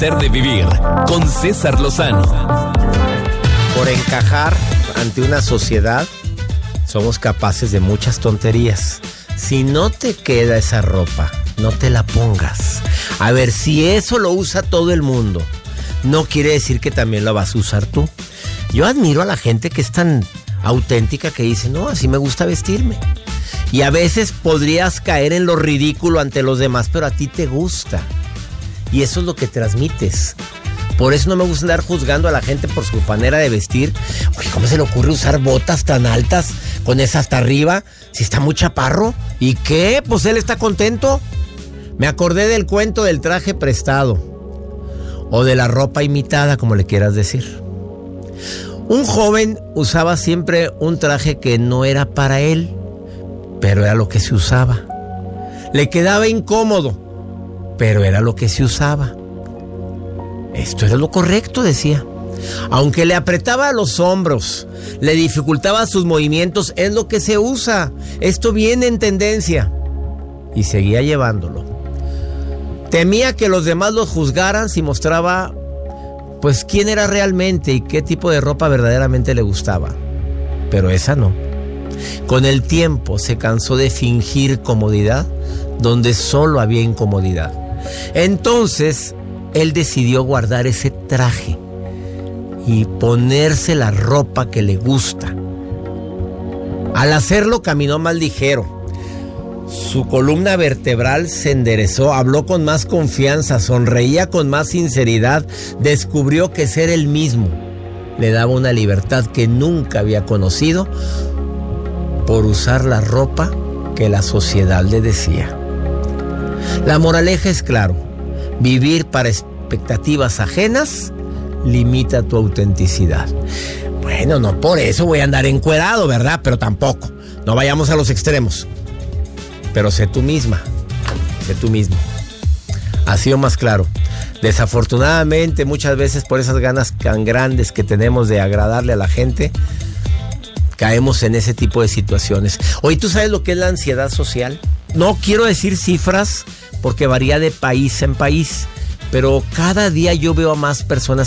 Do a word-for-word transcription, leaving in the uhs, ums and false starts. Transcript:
De vivir con César Lozano. Por encajar ante una sociedad, somos capaces de muchas tonterías. Si no te queda esa ropa, no te la pongas. A ver, si eso lo usa todo el mundo, no quiere decir que también lo vas a usar tú. Yo admiro a la gente que es tan auténtica que dice, no, así me gusta vestirme. Y a veces podrías caer en lo ridículo ante los demás, pero a ti te gusta. Y eso es lo que transmites. Por eso no me gusta andar juzgando a la gente por su manera de vestir. Oye, ¿cómo se le ocurre usar botas tan altas con esa hasta arriba? Si está muy chaparro. ¿Y qué? Pues él está contento. Me acordé del cuento del traje prestado. O de la ropa imitada, como le quieras decir. Un joven usaba siempre un traje que no era para él, pero era lo que se usaba. Le quedaba incómodo, pero era lo que se usaba. Esto era lo correcto, decía. Aunque le apretaba los hombros, le dificultaba sus movimientos, es lo que se usa. Esto viene en tendencia. Y seguía llevándolo. Temía que los demás lo juzgaran si mostraba, pues, quién era realmente y qué tipo de ropa verdaderamente le gustaba. Pero esa no. Con el tiempo se cansó de fingir comodidad donde solo había incomodidad. Entonces, él decidió guardar ese traje y ponerse la ropa que le gusta. Al hacerlo, caminó más ligero. Su columna vertebral se enderezó, habló con más confianza, sonreía con más sinceridad. Descubrió que ser él mismo le daba una libertad que nunca había conocido por usar la ropa que la sociedad le decía. La moraleja es claro: vivir para expectativas ajenas limita tu autenticidad. Bueno, no por eso voy a andar encuerado, ¿verdad? Pero tampoco. No vayamos a los extremos. Pero sé tú misma. Sé tú mismo. Así o más claro. Desafortunadamente, muchas veces por esas ganas tan grandes que tenemos de agradarle a la gente, caemos en ese tipo de situaciones. Oye, ¿tú sabes lo que es la ansiedad social? No quiero decir cifras porque varía de país en país, pero cada día yo veo a más personas